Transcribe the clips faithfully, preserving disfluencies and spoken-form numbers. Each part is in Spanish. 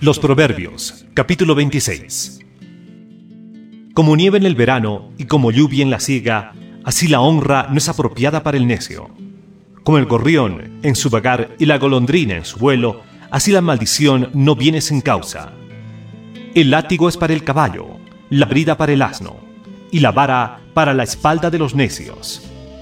Los Proverbios, capítulo veintiséis. Como nieve en el verano y como lluvia en la siega, así la honra no es apropiada para el necio. Como el gorrión en su vagar y la golondrina en su vuelo, así la maldición no viene sin causa. El látigo es para el caballo, la brida para el asno, y la vara para la espalda de los necios.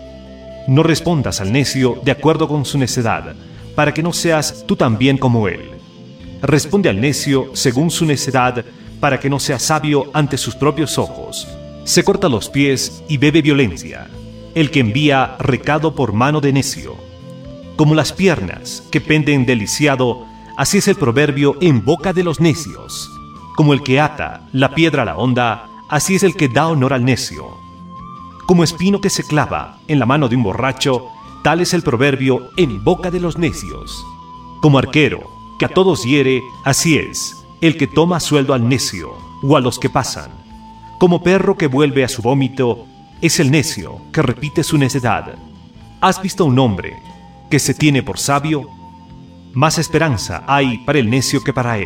No respondas al necio de acuerdo con su necedad, para que no seas tú también como él. Responde al necio según su necedad, para que no sea sabio ante sus propios ojos. Se corta los pies y bebe violencia, el que envía recado por mano de necio. Como las piernas que penden del lisiado, así es el proverbio en boca de los necios. Como el que ata la piedra a la honda, así es el que da honor al necio. Como espino que se clava en la mano de un borracho, tal es el proverbio en boca de los necios. Como arquero que a todos hiere, así es el que toma sueldo al necio o a los que pasan. Como perro que vuelve a su vómito, es el necio que repite su necedad. ¿Has visto a un hombre que se tiene por sabio? Más esperanza hay para el necio que para él.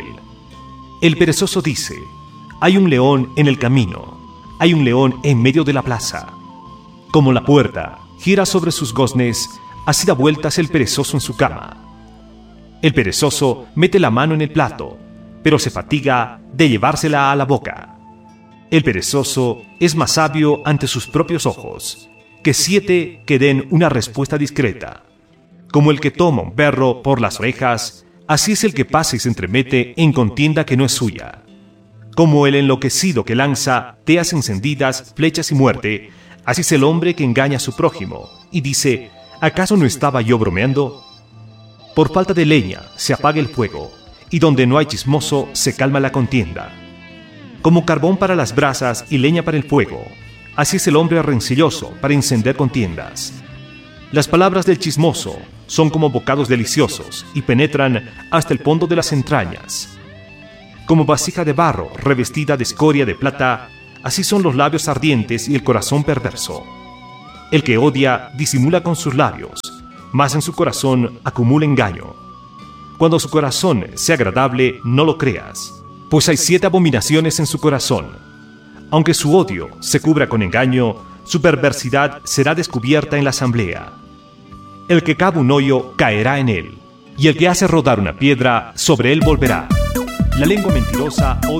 El perezoso dice: hay un león en el camino, hay un león en medio de la plaza. Como la puerta gira sobre sus goznes, así da vueltas el perezoso en su cama. El perezoso mete la mano en el plato, pero se fatiga de llevársela a la boca. El perezoso es más sabio ante sus propios ojos que siete que den una respuesta discreta. Como el que toma un perro por las orejas, así es el que pasa y se entremete en contienda que no es suya. Como el enloquecido que lanza teas encendidas, flechas y muerte, así es el hombre que engaña a su prójimo y dice: ¿acaso no estaba yo bromeando? Por falta de leña se apaga el fuego, y donde no hay chismoso se calma la contienda. Como carbón para las brasas y leña para el fuego, así es el hombre rencilloso para encender contiendas. Las palabras del chismoso son como bocados deliciosos y penetran hasta el fondo de las entrañas. Como vasija de barro revestida de escoria de plata, así son los labios ardientes y el corazón perverso. El que odia disimula con sus labios, mas en su corazón acumula engaño. Cuando su corazón sea agradable, no lo creas, pues hay siete abominaciones en su corazón. Aunque su odio se cubra con engaño, su perversidad será descubierta en la asamblea. El que cava un hoyo caerá en él, y el que hace rodar una piedra, sobre él volverá. La lengua mentirosa